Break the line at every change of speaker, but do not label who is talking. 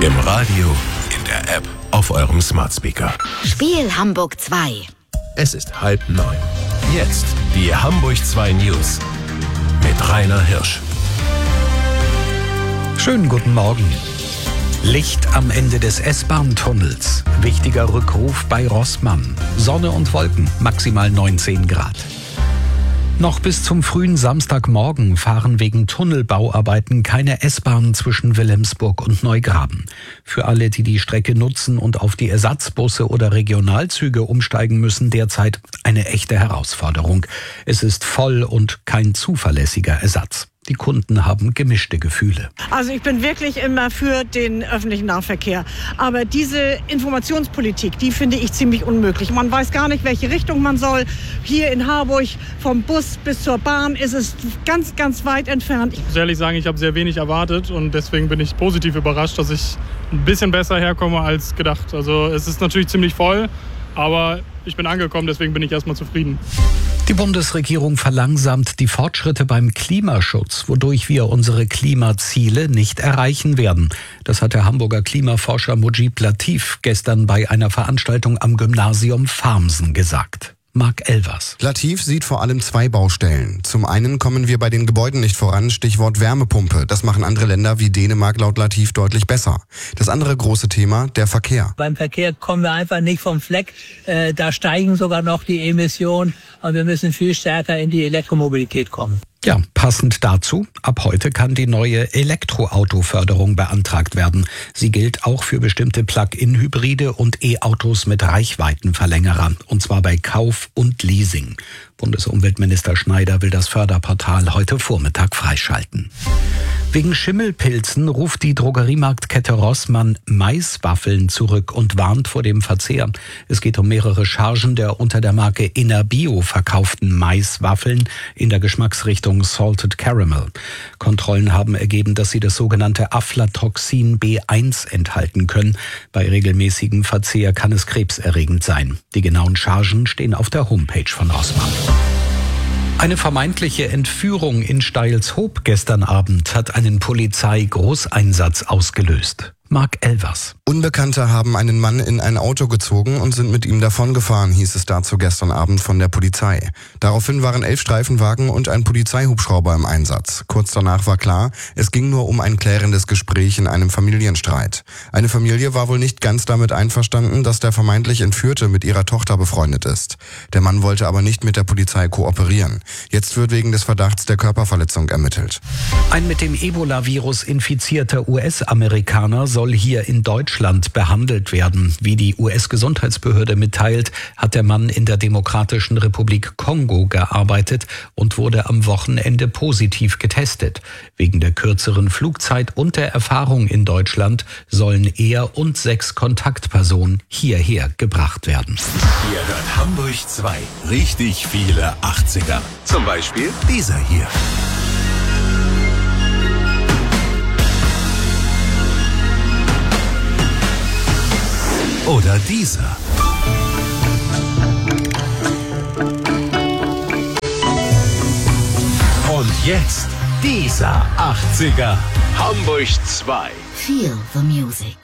Im Radio, in der App, auf eurem Smart Speaker.
Spiel Hamburg 2.
Es ist 8:30. Jetzt die Hamburg 2 News mit Rainer Hirsch.
Schönen guten Morgen. Licht am Ende des S-Bahn-Tunnels. Wichtiger Rückruf bei Rossmann. Sonne und Wolken, maximal 19 Grad. Noch bis zum frühen Samstagmorgen fahren wegen Tunnelbauarbeiten keine S-Bahnen zwischen Wilhelmsburg und Neugraben. Für alle, die die Strecke nutzen und auf die Ersatzbusse oder Regionalzüge umsteigen müssen, derzeit eine echte Herausforderung. Es ist voll und kein zuverlässiger Ersatz. Die Kunden haben gemischte Gefühle.
Also ich bin wirklich immer für den öffentlichen Nahverkehr. Aber diese Informationspolitik, die finde ich ziemlich unmöglich. Man weiß gar nicht, welche Richtung man soll. Hier in Harburg vom Bus bis zur Bahn ist es ganz, ganz weit entfernt.
Ich muss ehrlich sagen, ich habe sehr wenig erwartet und deswegen bin ich positiv überrascht, dass ich ein bisschen besser herkomme als gedacht. Also es ist natürlich ziemlich voll, aber ich bin angekommen, deswegen bin ich erstmal zufrieden.
Die Bundesregierung verlangsamt die Fortschritte beim Klimaschutz, wodurch wir unsere Klimaziele nicht erreichen werden. Das hat der Hamburger Klimaforscher Mujib Latif gestern bei einer Veranstaltung am Gymnasium Farmsen gesagt. Marc Elvers.
Latif sieht vor allem zwei Baustellen. Zum einen kommen wir bei den Gebäuden nicht voran, Stichwort Wärmepumpe. Das machen andere Länder wie Dänemark laut Latif deutlich besser. Das andere große Thema, der Verkehr.
Beim Verkehr kommen wir einfach nicht vom Fleck. Da steigen sogar noch die Emissionen und wir müssen viel stärker in die Elektromobilität kommen.
Ja, passend dazu, ab heute kann die neue Elektroautoförderung beantragt werden. Sie gilt auch für bestimmte Plug-in-Hybride und E-Autos mit Reichweitenverlängerern, und zwar bei Kauf und Leasing. Bundesumweltminister Schneider will das Förderportal heute Vormittag freischalten. Wegen Schimmelpilzen ruft die Drogeriemarktkette Rossmann Maiswaffeln zurück und warnt vor dem Verzehr. Es geht um mehrere Chargen der unter der Marke Inner Bio verkauften Maiswaffeln in der Geschmacksrichtung Salted Caramel. Kontrollen haben ergeben, dass sie das sogenannte Aflatoxin B1 enthalten können. Bei regelmäßigem Verzehr kann es krebserregend sein. Die genauen Chargen stehen auf der Homepage von Rossmann. Eine vermeintliche Entführung in Steilshoop gestern Abend hat einen Polizeigroßeinsatz ausgelöst. Marc Elvers.
Unbekannte haben einen Mann in ein Auto gezogen und sind mit ihm davongefahren, hieß es dazu gestern Abend von der Polizei. Daraufhin waren 11 Streifenwagen und ein Polizeihubschrauber im Einsatz. Kurz danach war klar, es ging nur um ein klärendes Gespräch in einem Familienstreit. Eine Familie war wohl nicht ganz damit einverstanden, dass der vermeintlich Entführte mit ihrer Tochter befreundet ist. Der Mann wollte aber nicht mit der Polizei kooperieren. Jetzt wird wegen des Verdachts der Körperverletzung ermittelt.
Ein mit dem Ebola-Virus infizierter US-Amerikaner soll hier in Deutschland behandelt werden. Wie die US-Gesundheitsbehörde mitteilt, hat der Mann in der Demokratischen Republik Kongo gearbeitet und wurde am Wochenende positiv getestet. Wegen der kürzeren Flugzeit und der Erfahrung in Deutschland sollen er und 6 Kontaktpersonen hierher gebracht werden.
Ihr hört Hamburg 2. Richtig viele 80er. Zum Beispiel dieser hier. Oder dieser. Und jetzt dieser 80er. Hamburg 2.
Feel the music.